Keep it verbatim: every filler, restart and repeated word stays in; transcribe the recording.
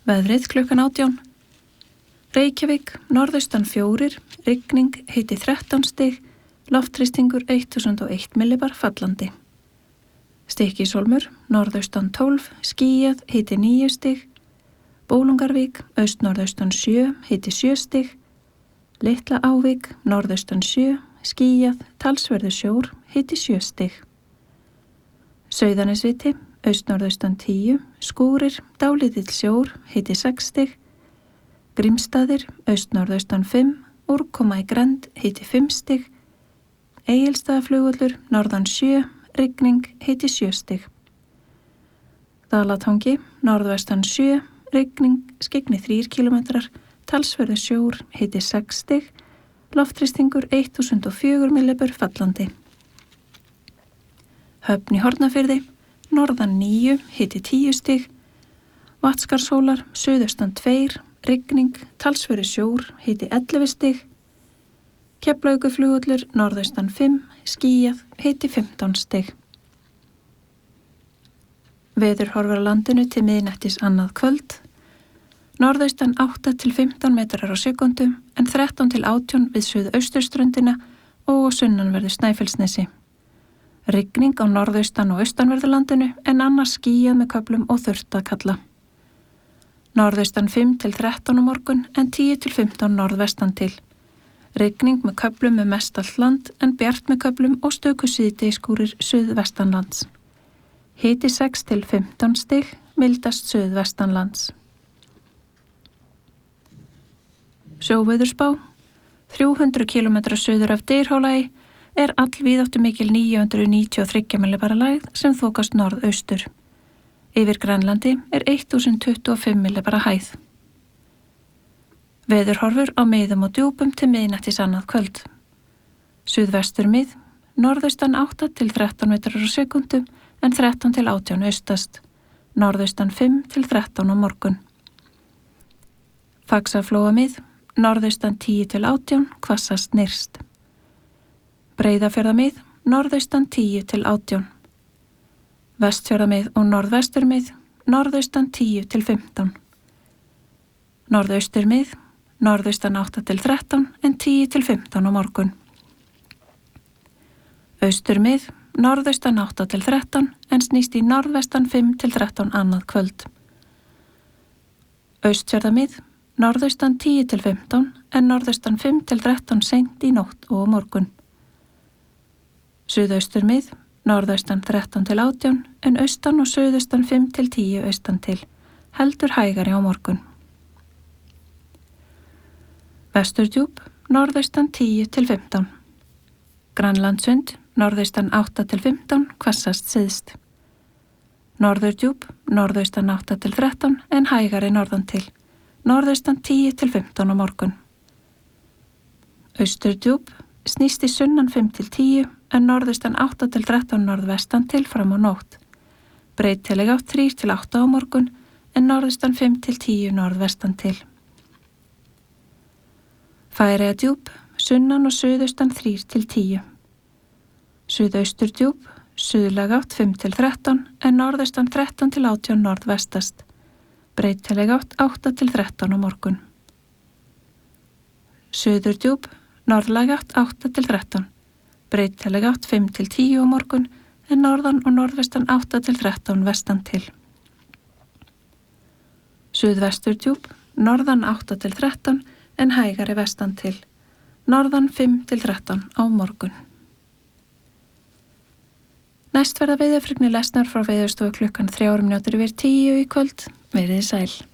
Veðrið klukkan átján. Reykjavík, norðaustan fjórir, rigning, hiti þrettán stig, loftþrýstingur þúsund og eitt millibar fallandi. Stykkishólmur, norðaustan tólf, skýjað, hiti níu stig, Bólungarvík, austnorðaustan sjö, hiti sjö stig, Litla Ávík, norðaustan sjö, skýjað, talsverður sjór, hiti sjö stig. Sauðanesviti, austnorðaustan tíu, skúrir, dálítill sjór, hiti sex stig, Grímsstaðir, austnorðaustan fimm, úrkoma í grennd, hiti fimm stig, Egilsstaðaflugvöllur, norðan sjö, rigning, hiti sjö stig. Dalatangi, norðvestan sjö, rigning, skyggni þrír kílómetrar, talsverður sjór, hiti sex stig, loftþrýstingur þúsund og fjögur millibar fallandi. Höfn í Hornafirði, norðan níu, hiti tíu stig, Vatnskarðshólar, suðaustan tveir, rigning, talsverður sjór, hiti ellefu stig, Keflavíkurflugvöllur, norðaustan fimm, skýjað, hiti fimmtán stig. Veðurhorfur á landinu til miðnættis annað kvöld. Norðaustan átta til fimmtán metrar á sekundu en þrettán til átján við suðausturströndina og á sunnanverðu Snæfellsnesi. Rigning á norðaustan og austanverðu landinu en annars skýjað með köflum og þurrt að kalla. Norðaustan fimm til þrettán á morgun en tíu til fimmtán norðvestan til. Rigning með köflum með mestallt land en bjart með köflum og stöku síðdegisskúrir suðvestanlands. Hiti sex til fimmtán stig, mildast suðvestanlands. Sjóveðurspá. þrjú hundruð kílómetra suður af Dyrhólaey er allvíðáttumikil níu hundruð níutíu og þrjú millibara lægð sem þokast norðaustur. Yfir Grænlandi er þúsund tuttugu og fimm millibara hæð. Veðurhorfur á miðum og djúpum til miðnættis annað kvöld. Suðvestur mið, norðaustan átta til þrettán metrar á sekundu en þrettán til átján austast. Norðaustan fimm til þrettán á morgun. Faxaflóa mið, norðaustan tíu til átján, hvassast nyrst. Breiðafjarðamið, norðaustan tíu til átján. Vestfjarðamið og norðvesturmið, norðaustan tíu til fimmtán. Norðausturmið, norðaustan átta til þrettán en tíu til fimmtán á morgun. Austurmið, norðaustan átta til þrettán en snýst í norðvestan fimm til þrettán annað kvöld. Austfjarðamið, norðaustan tíu til fimmtán en norðaustan fimm til þrettán seint í nótt og á morgun. Suðausturmið, norðaustan þrettán til átján en austan og suðaustan fimm til tíu austan til, heldur hægari á morgun. Vesturdjúp, norðaustan tíu til fimmtán. Grænlandssund, norðaustan átta til fimmtán, hvassast syðst. Norðurdjúp, norðaustan átta til þrettán en hægari norðan til. Norðaustan tíu til fimmtán á morgun. Austurdjúp, snýst í sunnan fimm til tíu en norðaustan átta til þrettán norðvestan til fram á nótt. Breytileg átt þrír til átta á morgun en norðaustan fimm til tíu norðvestan til. Færeyjadjúp, sunnan og suðaustan þrír til tíu. Suðausturdjúp, suðlæg átt fimm til þrettán en norðaustan þrettán til átján norðvestast. Breytileg átt átta til þrettán á morgun. Suðurdjúp, norðlæg átt átta til þrettán. Breytileg átt fimm til tíu á morgun en norðan og norðvestan átta til þrettán vestan til. Suðvesturdjúp, norðan átta til þrettán en hægari vestan til. Norðan fimm til þrettán á morgun. Næst verða veðurfregnir lesnar frá Veðurstofu klukkan þrjár mínútur yfir tíu í kvöld. Verið sæl.